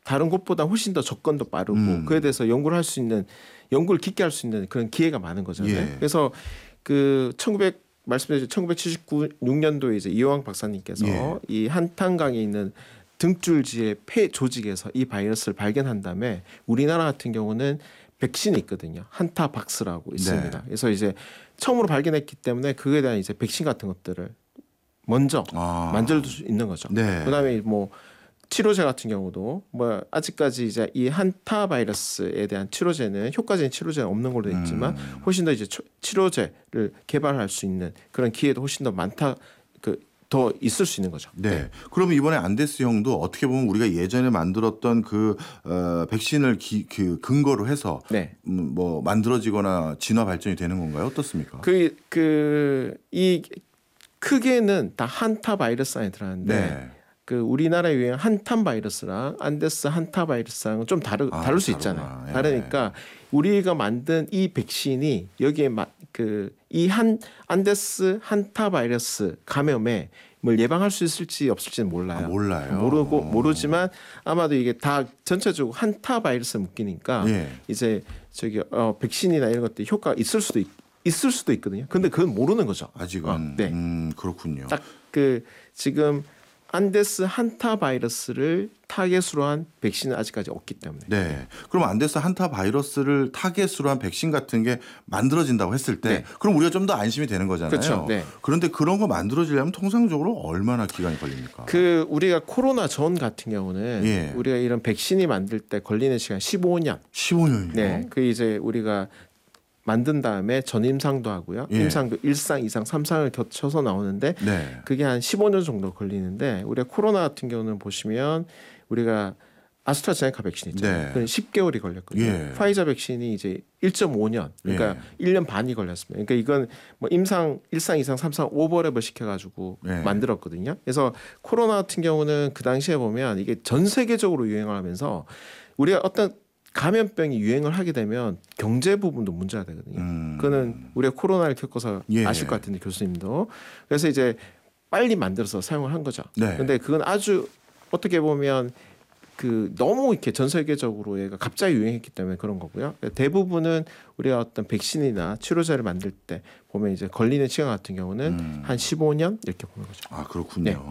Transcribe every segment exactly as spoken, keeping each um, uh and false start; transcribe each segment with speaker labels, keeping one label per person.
Speaker 1: 다른 곳보다 훨씬 더 접근도 빠르고
Speaker 2: 음.
Speaker 1: 그에 대해서 연구를 할 수 있는 연구를 깊게 할 수 있는 그런 기회가 많은 거잖아요.
Speaker 2: 예.
Speaker 1: 그래서 그 천구백 말씀드린 천구백칠십구 년도에 이제 이호왕 박사님께서
Speaker 2: 예.
Speaker 1: 이 한탄강에 있는 등줄지의 폐 조직에서 이 바이러스를 발견한 다음에 우리나라 같은 경우는 백신이 있거든요. 한타박스라고 있습니다.
Speaker 2: 네.
Speaker 1: 그래서 이제 처음으로 발견했기 때문에 그에 대한 이제 백신 같은 것들을 먼저
Speaker 2: 아.
Speaker 1: 만들 수 있는 거죠.
Speaker 2: 네.
Speaker 1: 그다음에 뭐 치료제 같은 경우도 뭐 아직까지 이제 이 한타 바이러스에 대한 치료제는 효과적인 치료제는 없는 걸로 돼 있지만
Speaker 2: 음.
Speaker 1: 훨씬 더 이제 치료제를 개발할 수 있는 그런 기회도 훨씬 더 많다. 그 더 있을 수 있는 거죠.
Speaker 2: 네.
Speaker 1: 네.
Speaker 2: 그러면 이번에 안데스 형도 어떻게 보면 우리가 예전에 만들었던 그 어, 백신을 기, 그 근거로 해서
Speaker 1: 네.
Speaker 2: 음, 뭐 만들어지거나 진화 발전이 되는 건가요? 어떻습니까?
Speaker 1: 그 그 이 크게는 다 한타 바이러스 안에 들어가는데
Speaker 2: 네.
Speaker 1: 그 우리나라에 유행한 한탄 바이러스랑 안데스 한타 바이러스랑은 좀 다르
Speaker 2: 아,
Speaker 1: 다를 수
Speaker 2: 다르구나.
Speaker 1: 있잖아요.
Speaker 2: 예.
Speaker 1: 다르니까 우리가 만든 이 백신이 여기에 그 이 한 안데스 한타 바이러스 감염에 뭘 예방할 수 있을지 없을지는 몰라요.
Speaker 2: 아, 몰라요.
Speaker 1: 모르고
Speaker 2: 어.
Speaker 1: 모르지만 아마도 이게 다 전체적으로 한타 바이러스에 묶이니까
Speaker 2: 예.
Speaker 1: 이제 저기 어, 백신이나 이런 것들이 효과가 있을 수도 있, 있을 수도 있거든요. 근데 그건 모르는 거죠.
Speaker 2: 아직은
Speaker 1: 어, 네.
Speaker 2: 음, 그렇군요.
Speaker 1: 딱 그 지금 안데스 한타 바이러스를 타겟으로 한 백신은 아직까지 없기 때문에.
Speaker 2: 네. 그럼 안데스 한타 바이러스를 타겟으로 한 백신 같은 게 만들어진다고 했을 때
Speaker 1: 네.
Speaker 2: 그럼 우리가 좀 더 안심이 되는 거잖아요.
Speaker 1: 그렇죠. 네.
Speaker 2: 그런데 그런 거 만들어지려면 통상적으로 얼마나 기간이 걸립니까?
Speaker 1: 그 우리가 코로나 전 같은 경우는
Speaker 2: 예.
Speaker 1: 우리가 이런 백신이 만들 때 걸리는 시간 십오 년.
Speaker 2: 십오 년이요.
Speaker 1: 네. 그 이제 우리가 만든 다음에 전임상도 하고요.
Speaker 2: 예.
Speaker 1: 임상도 일 상, 이 상, 삼 상을 겹쳐서 나오는데
Speaker 2: 네.
Speaker 1: 그게 한 십오 년 정도 걸리는데 우리가 코로나 같은 경우는 보시면 우리가 아스트라제네카 백신 있잖아요.
Speaker 2: 네.
Speaker 1: 그건 십 개월이 걸렸거든요.
Speaker 2: 예.
Speaker 1: 파이자 백신이 이제 일 점 오 년, 그러니까
Speaker 2: 예.
Speaker 1: 일 년 반이 걸렸습니다. 그러니까 이건 뭐 임상 일 상, 이 상, 삼 상 오버랩을 시켜가지고
Speaker 2: 예.
Speaker 1: 만들었거든요. 그래서 코로나 같은 경우는 그 당시에 보면 이게 전 세계적으로 유행을 하면서 우리가 어떤 감염병이 유행을 하게 되면 경제 부분도 문제가 되거든요.
Speaker 2: 음.
Speaker 1: 그거는 우리가 코로나를 겪어서
Speaker 2: 예.
Speaker 1: 아실 것 같은데 교수님도. 그래서 이제 빨리 만들어서 사용을 한 거죠.
Speaker 2: 네.
Speaker 1: 근데 그건 아주 어떻게 보면 그 너무 이렇게 전 세계적으로 얘가 갑자기 유행했기 때문에 그런 거고요. 대부분은 우리가 어떤 백신이나 치료제를 만들 때 보면 이제 걸리는 시간 같은 경우는
Speaker 2: 음.
Speaker 1: 한 십오 년 이렇게 보는 거죠.
Speaker 2: 아, 그렇군요.
Speaker 1: 네.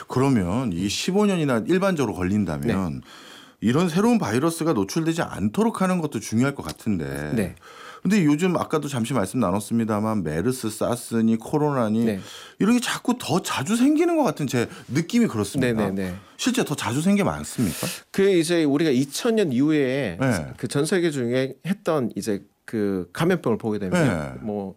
Speaker 2: 그러면 이게 십오 년이나 일반적으로 걸린다면
Speaker 1: 네.
Speaker 2: 이런 새로운 바이러스가 노출되지 않도록 하는 것도 중요할 것 같은데.
Speaker 1: 네.
Speaker 2: 근데 요즘 아까도 잠시 말씀 나눴습니다만 메르스, 사스니, 코로나니
Speaker 1: 네.
Speaker 2: 이런 게 자꾸 더 자주 생기는 것 같은 제 느낌이 그렇습니다.
Speaker 1: 네네네.
Speaker 2: 실제 더 자주 생겨 많습니까?
Speaker 1: 그 이제 우리가 이천 년 이후에
Speaker 2: 네.
Speaker 1: 그 전 세계 중에 했던 이제 그 감염병을 보게 되면
Speaker 2: 네.
Speaker 1: 뭐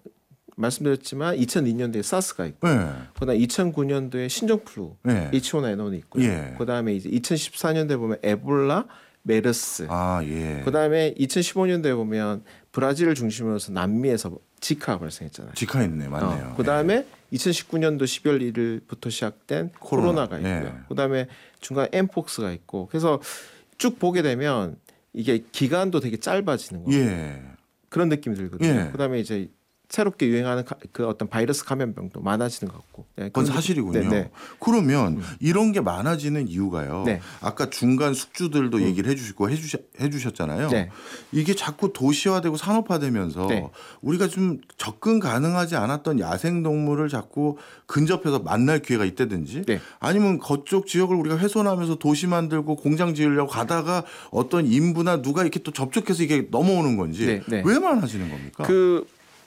Speaker 1: 말씀드렸지만 이천이 년도에 사스가 있고
Speaker 2: 네.
Speaker 1: 그다음 이천구 년도에 신종플루
Speaker 2: 네.
Speaker 1: 에이치 원 엔 원이 있고요.
Speaker 2: 예.
Speaker 1: 그다음에 이제 이천십사 년도에 보면 에볼라, 메르스.
Speaker 2: 아, 예.
Speaker 1: 그다음에 이천십오 년도에 보면 브라질을 중심으로 해서 남미에서 지카가 발생했잖아요.
Speaker 2: 지카 있네, 맞네요.
Speaker 1: 어, 그다음에 이천십구 년도 십이월 일일부터 시작된
Speaker 2: 코로나.
Speaker 1: 코로나가 있고요.
Speaker 2: 예.
Speaker 1: 그다음에 중간에 엠폭스가 있고 그래서 쭉 보게 되면 이게 기간도 되게 짧아지는 거예요.
Speaker 2: 예.
Speaker 1: 그런 느낌이 들거든요.
Speaker 2: 예.
Speaker 1: 그다음에 이제 새롭게 유행하는 가, 그 어떤 바이러스 감염병도 많아지는 것 같고. 네,
Speaker 2: 그건 사실이군요.
Speaker 1: 네, 네.
Speaker 2: 그러면
Speaker 1: 음.
Speaker 2: 이런 게 많아지는 이유가요.
Speaker 1: 네.
Speaker 2: 아까 중간 숙주들도
Speaker 1: 음.
Speaker 2: 얘기를 해주시고 해주셨, 해주셨잖아요.
Speaker 1: 네.
Speaker 2: 이게 자꾸 도시화되고 산업화되면서
Speaker 1: 네.
Speaker 2: 우리가 좀 접근 가능하지 않았던 야생동물을 자꾸 근접해서 만날 기회가 있다든지
Speaker 1: 네.
Speaker 2: 아니면 그쪽 지역을 우리가 훼손하면서 도시 만들고 공장 지으려고 가다가 어떤 인부나 누가 이렇게 또 접촉해서 이게 넘어오는 건지
Speaker 1: 네, 네.
Speaker 2: 왜 많아지는 겁니까?
Speaker 1: 그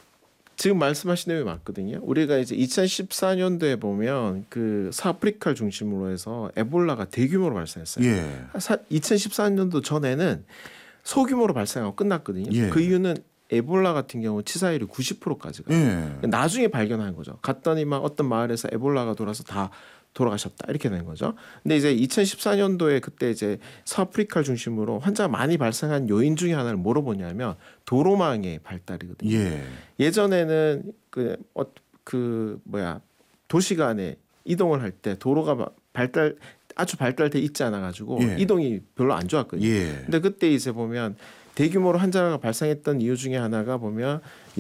Speaker 1: 지금 말씀하신 내용이 맞거든요. 우리가 이제 이천십사 년도에 보면 그 사아프리카를 중심으로 해서 에볼라가 대규모로 발생했어요.
Speaker 2: 예.
Speaker 1: 이천십사 년도 전에는 소규모로 발생하고 끝났거든요.
Speaker 2: 예.
Speaker 1: 그 이유는 에볼라 같은 경우 치사율이 구십 퍼센트까지 가요.
Speaker 2: 예.
Speaker 1: 나중에 발견한 거죠. 갔더니만 어떤 마을에서 에볼라가 돌아서 다 돌아가셨다 이렇게 된 거죠. 근데 이제 이천십사 년도에 그때 이제 서아프리카를 중심으로 환자가 많이 발생한 요인 중에 하나를 뭐로 보냐면 도로망의 발달이거든요.
Speaker 2: 예.
Speaker 1: 예전에는 그, 어, 그 뭐야 도시 간에 이동을 할 때 도로가 발달 아주 발달돼 있지 않아 가지고
Speaker 2: 예.
Speaker 1: 이동이 별로 안 좋았거든요.
Speaker 2: 예.
Speaker 1: 근데 그때 이제 보면 대규모로 환자가 발생했던 이유 중에 하나가 보면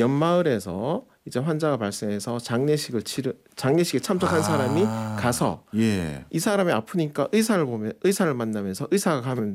Speaker 1: 옆마을에서 이제 환자가 발생해서 장례식을 치르 장례식에 참석한
Speaker 2: 아.
Speaker 1: 사람이 가서
Speaker 2: 예.
Speaker 1: 이 사람이 아프니까 의사를 보면 의사를 만나면서 의사가 가면